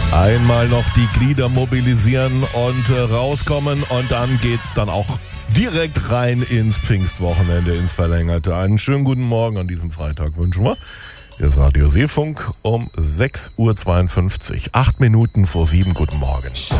Einmal noch die Glieder mobilisieren und rauskommen und dann geht's dann auch direkt rein ins Pfingstwochenende, ins Verlängerte. Einen schönen guten Morgen an diesem Freitag wünschen wir. Hier ist Radio Seefunk um 6.52 Uhr, 8 Minuten vor 7. Guten Morgen.